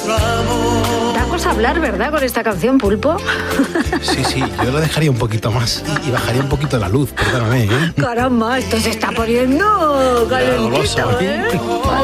Da cosa hablar, ¿verdad, con esta canción, Pulpo? Sí, yo lo dejaría un poquito más y bajaría un poquito la luz, perdóname, ¿eh? Caramba, esto se está poniendo calentito, ¿eh?